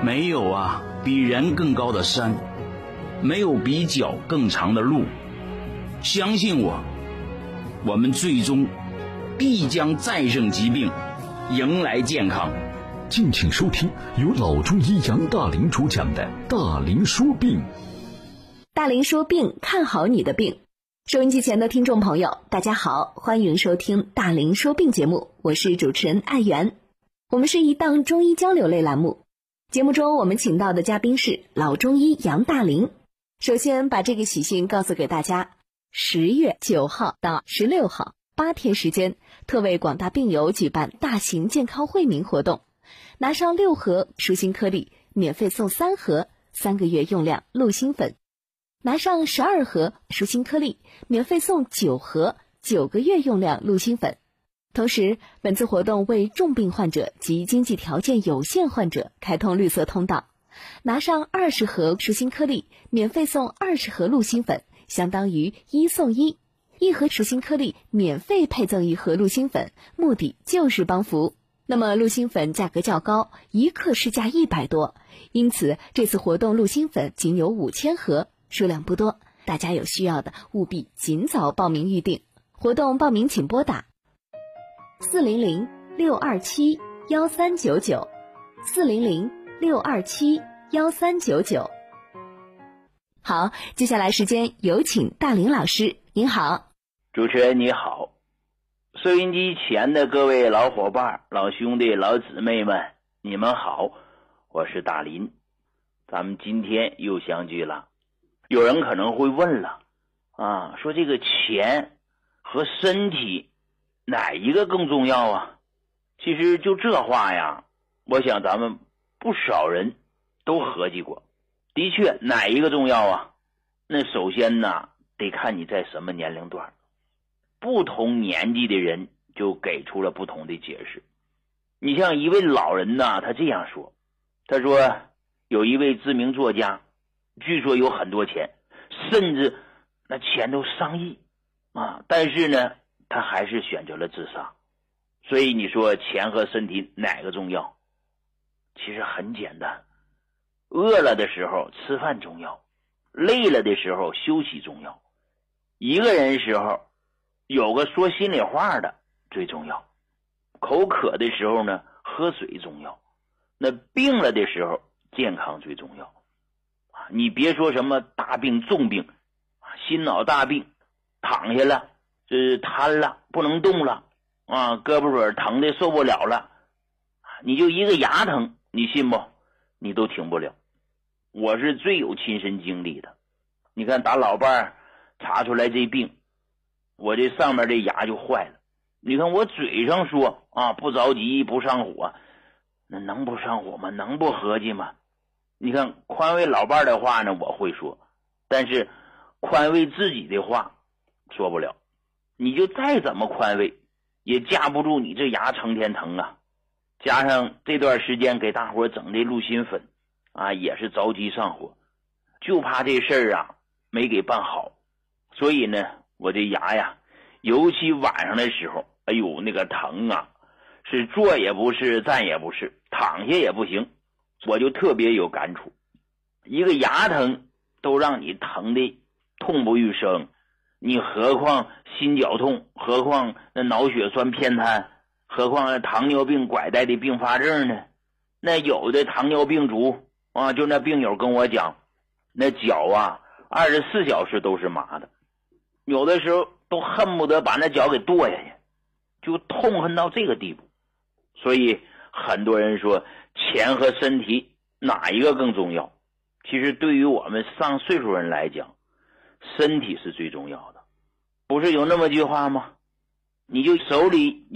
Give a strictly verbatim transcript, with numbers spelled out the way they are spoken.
没有啊比人更高的山，没有比脚更长的路。相信我，我们最终必将战胜疾病，迎来健康。 敬请收听由老中医杨大林主讲的大林说病。 大林说病，看好你的病。收音机前的听众朋友，大家好，欢迎收听大林说病节目，我是主持人艾媛。我们是一档中医交流类栏目，节目中我们请到的嘉宾是老中医杨大林。首先把这个喜讯告诉给大家，十月九号到十六号八天时间，特为广大病友举办大型健康惠民活动，拿上六盒舒心颗粒免费送三盒三个月用量鹿心粉，拿上十二盒舒心颗粒免费送九盒九个月用量鹿心粉。同时本次活动为重病患者及经济条件有限患者开通绿色通道，拿上二十盒舒心颗粒免费送二十盒鹿心粉，相当于一送一，一盒舒心颗粒免费配赠一盒鹿心粉，目的就是帮扶。那么鹿心粉价格较高，一克市价一百多，因此这次活动鹿心粉仅有五千盒，数量不多，大家有需要的务必尽早报名预定。活动报名请拨打四零零六二七幺三九九，四零零六二七幺三九九。好，接下来时间有请大林老师，您好。 主持人你好，收音机前的各位老伙伴、老兄弟、老姊妹们，你们好，我是大林。咱们今天又相聚了。有人可能会问了啊，说这个钱和身体哪一个更重要啊？其实就这话呀，我想咱们不少人都合计过。的确，哪一个重要啊？那首先呢，得看你在什么年龄段。不同年纪的人就给出了不同的解释。你像一位老人呢，他这样说，他说有一位知名作家，据说有很多钱，甚至那钱都上亿啊，但是呢他还是选择了自杀。所以你说钱和身体哪个重要？其实很简单，饿了的时候吃饭重要，累了的时候休息重要，一个人时候有个说心里话的最重要，口渴的时候呢喝水重要，那病了的时候健康最重要。你别说什么大病重病，心脑大病，躺下了这瘫了不能动了啊，胳膊腿疼的受不了了，你就一个牙疼，你信不？你都挺不了。我是最有亲身经历的。你看打老伴儿查出来这病，我这上面这牙就坏了。你看我嘴上说啊不着急不上火，那能不上火吗？能不合计吗？你看宽慰老伴儿的话呢我会说，但是宽慰自己的话说不了。你就再怎么宽慰也架不住你这牙成天疼啊。加上这段时间给大伙整的鹿心粉啊，也是着急上火，就怕这事儿啊没给办好。所以呢我这牙呀，尤其晚上的时候，哎呦那个疼啊，是坐也不是站也不是躺下也不行，我就特别有感触。一个牙疼都让你疼的痛不欲生，你何况心绞痛，何况那脑血栓偏瘫，何况糖尿病拐带的并发症呢？那有的糖尿病足啊，就那病友跟我讲，那脚啊二十四小时都是麻的，有的时候都恨不得把那脚给剁下去，就痛恨到这个地步。所以很多人说钱和身体哪一个更重要？其实对于我们上岁数人来讲，身体是最重要的。不是有那么句话吗？你就手里